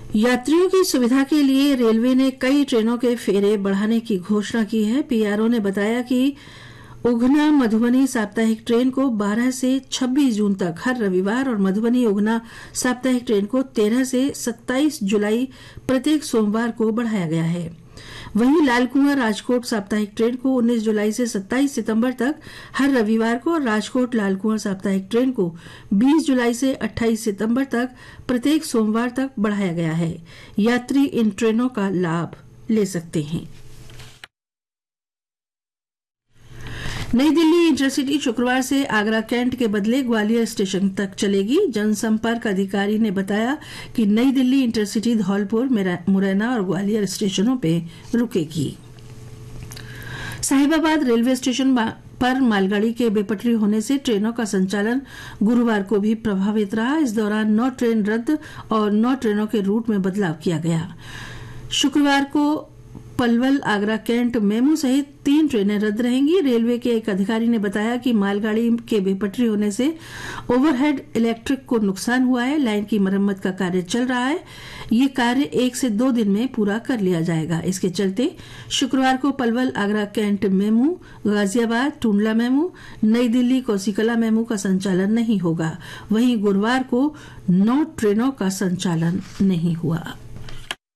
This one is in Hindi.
यात्रियों की सुविधा के लिए रेलवे ने कई ट्रेनों के फेरे बढ़ाने की घोषणा की है। पीआरओ ने बताया कि उगना मधुबनी साप्ताहिक ट्रेन को 12 से 26 जून तक हर रविवार और मधुबनी उगना साप्ताहिक ट्रेन को 13 से 27 जुलाई प्रत्येक सोमवार को बढ़ाया गया है। वहीं लालकुआं राजकोट साप्ताहिक ट्रेन को 19 जुलाई से 27 सितंबर तक हर रविवार को और राजकोट लालकुआं साप्ताहिक ट्रेन को 20 जुलाई से 28 सितंबर तक प्रत्येक सोमवार तक बढ़ाया गया है। यात्री इन ट्रेनों का लाभ ले सकते हैं। नई दिल्ली इंटरसिटी शुक्रवार से आगरा कैंट के बदले ग्वालियर स्टेशन तक चलेगी। जनसंपर्क अधिकारी ने बताया कि नई दिल्ली इंटरसिटी धौलपुर, मुरैना और ग्वालियर स्टेशनों पे रुकेगी। साहिबाबाद रेलवे स्टेशन पर मालगाड़ी के बेपटरी होने से ट्रेनों का संचालन गुरुवार को भी प्रभावित रहा। इस दौरान 9 ट्रेन रद्द और 9 ट्रेनों के रूट में बदलाव किया गया। शुक्रवार को पलवल आगरा कैंट मेमू सहित 3 ट्रेनें रद्द रहेंगी। रेलवे के एक अधिकारी ने बताया कि मालगाड़ी के बेपटरी होने से ओवरहेड इलेक्ट्रिक को नुकसान हुआ है। लाइन की मरम्मत का कार्य चल रहा है। ये कार्य 1 से 2 दिन में पूरा कर लिया जाएगा। इसके चलते शुक्रवार को Palwal Agra cantt MEMU, Ghaziabad Tundla MEMU, नई दिल्ली कोसीकला मेमू का संचालन नहीं होगा। वहीं गुरुवार को 9 ट्रेनों का संचालन नहीं हुआ।